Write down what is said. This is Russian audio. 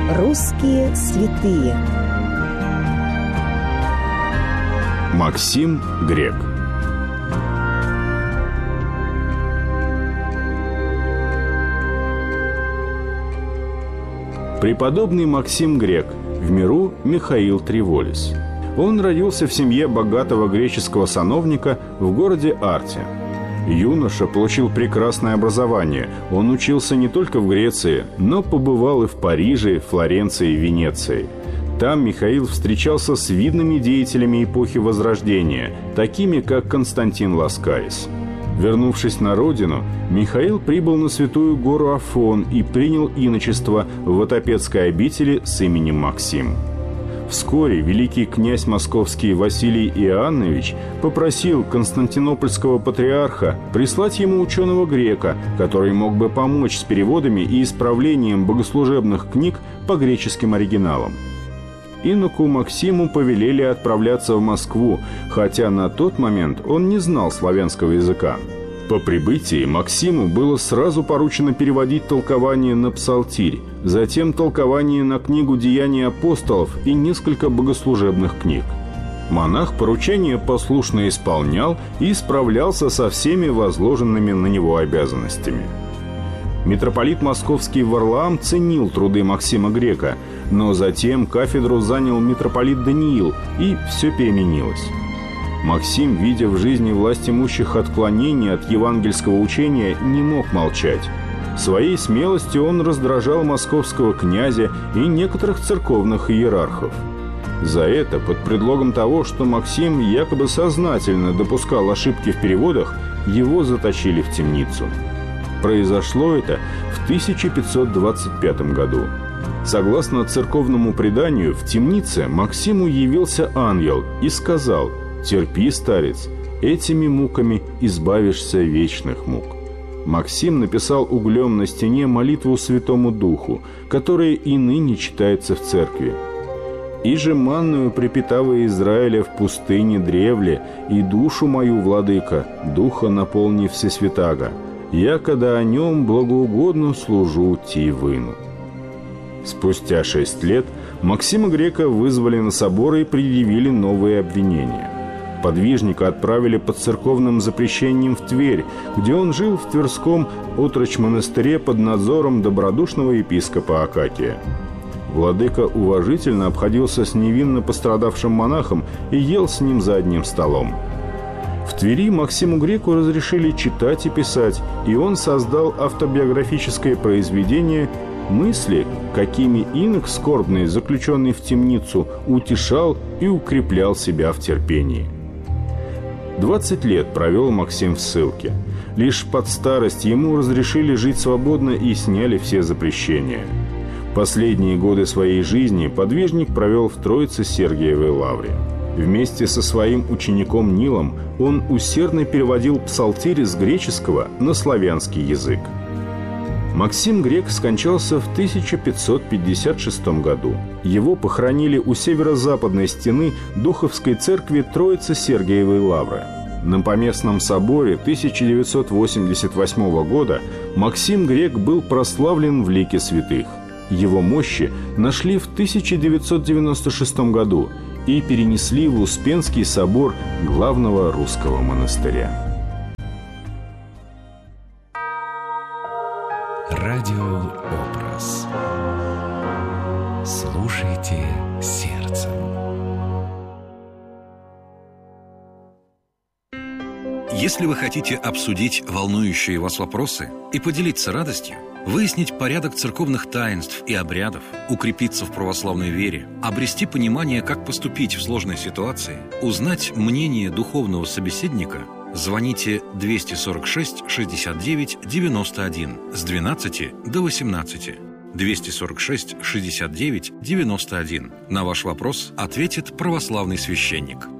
Русские святые. Максим Грек. Преподобный Максим Грек, в миру Михаил Триволис. Он родился в семье богатого греческого сановника в городе Арте. Юноша получил прекрасное образование. Он учился не только в Греции, но побывал и в Париже, Флоренции и Венеции. Там Михаил встречался с видными деятелями эпохи Возрождения, такими как Константин Ласкарис. Вернувшись на родину, Михаил прибыл на святую гору Афон и принял иночество в Ватопедской обители с именем Максим. Вскоре великий князь московский Василий Иоаннович попросил константинопольского патриарха прислать ему ученого-грека, который мог бы помочь с переводами и исправлением богослужебных книг по греческим оригиналам. Иноку Максиму повелели отправляться в Москву, хотя на тот момент он не знал славянского языка. По прибытии Максиму было сразу поручено переводить толкование на псалтирь, затем толкование на книгу «Деяния апостолов» и несколько богослужебных книг. Монах поручение послушно исполнял и справлялся со всеми возложенными на него обязанностями. Митрополит Московский Варлаам ценил труды Максима Грека, но затем кафедру занял митрополит Даниил, и все переменилось. Максим, видя в жизни власть имущих отклонений от евангельского учения, не мог молчать. Своей смелостью он раздражал московского князя и некоторых церковных иерархов. За это, под предлогом того, что Максим якобы сознательно допускал ошибки в переводах, его заточили в темницу. Произошло это в 1525 году. Согласно церковному преданию, в темнице Максиму явился ангел и сказал: «Терпи, старец, этими муками избавишься вечных мук». Максим написал углем на стене молитву Святому Духу, которая и ныне читается в церкви. «Иже манную препитава Израиля в пустыне древле, и душу мою, владыка, духа наполни всесвятаго, якода о нем благоугодно служу ти выну». Спустя 6 лет Максима Грека вызвали на собор и предъявили новые обвинения. Подвижника отправили под церковным запрещением в Тверь, где он жил в Тверском отрочмонастыре под надзором добродушного епископа Акакия. Владыка уважительно обходился с невинно пострадавшим монахом и ел с ним за одним столом. В Твери Максиму Греку разрешили читать и писать, и он создал автобиографическое произведение «Мысли, какими инок скорбный, заключенный в темницу, утешал и укреплял себя в терпении». 20 лет провел Максим в ссылке. Лишь под старость ему разрешили жить свободно и сняли все запрещения. Последние годы своей жизни подвижник провел в Троице-Сергиевой лавре. Вместе со своим учеником Нилом он усердно переводил псалтирь с греческого на славянский язык. Максим Грек скончался в 1556 году. Его похоронили у северо-западной стены Духовской церкви Троице-Сергиевой лавры. На Поместном соборе 1988 года Максим Грек был прославлен в лике святых. Его мощи нашли в 1996 году и перенесли в Успенский собор главного русского монастыря. Радиообраз. Слушайте сердцем. Если вы хотите обсудить волнующие вас вопросы и поделиться радостью, выяснить порядок церковных таинств и обрядов, укрепиться в православной вере, обрести понимание, как поступить в сложной ситуации, узнать мнение духовного собеседника, звоните 246 69 91 с 12 до 18. 246 69 91. На ваш вопрос ответит православный священник.